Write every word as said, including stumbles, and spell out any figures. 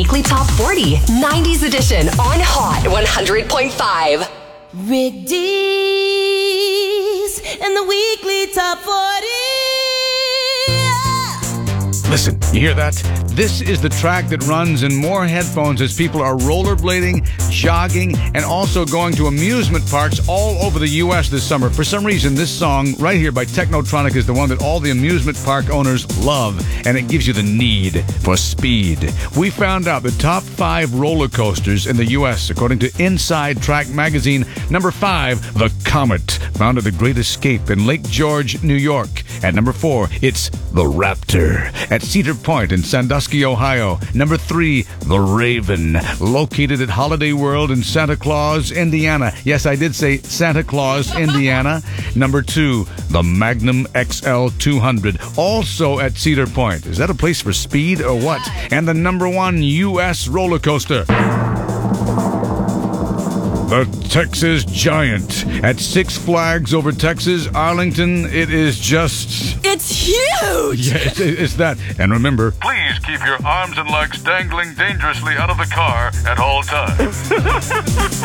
Weekly Top forty, nineties edition on Hot one hundred point five. Rick D's and the Weekly Top forty. Listen, you hear that? This is the track that runs in more headphones as people are rollerblading, jogging, and also going to amusement parks all over the U S this summer. For some reason, this song right here by Technotronic is the one that all the amusement park owners love, and it gives you the need for speed. We found out the top five roller coasters in the U S, according to Inside Track magazine. Number five, the Comet, found at the Great Escape in Lake George, New York. At number four, it's the Raptor at Cedar Point in Sandusky, Ohio. Number three, the Raven, located at Holiday World in Santa Claus, Indiana. Yes, I did say Santa Claus, Indiana. Number two, the Magnum X L two hundred, also at Cedar Point. Is that a place for speed or what? And the number one U S roller coaster, the Texas Giant at Six Flags over Texas, Arlington. It is just... It's huge! Yeah, it's, it's that. And remember, please keep your arms and legs dangling dangerously out of the car at all times.